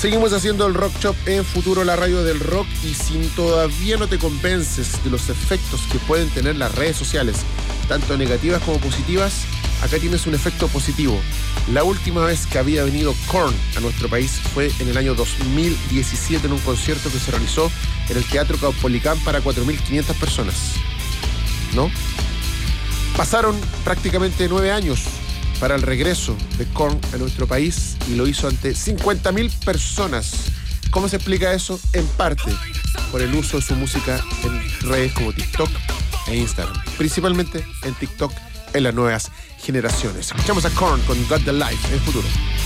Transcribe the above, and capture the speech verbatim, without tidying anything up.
Seguimos haciendo el Rock Shop en Futuro, la radio del rock, y si todavía no te convences de los efectos que pueden tener las redes sociales, tanto negativas como positivas, acá tienes un efecto positivo. La última vez que había venido Korn a nuestro país fue en el año dos mil diecisiete en un concierto que se realizó en el Teatro Caupolicán para cuatro mil quinientas personas, ¿no? Pasaron prácticamente nueve años para el regreso de Korn a nuestro país y lo hizo ante cincuenta mil personas. ¿Cómo se explica eso? En parte por el uso de su música en redes como TikTok e Instagram, principalmente en TikTok en las nuevas generaciones. Escuchamos a Korn con Got the Life en Futuro.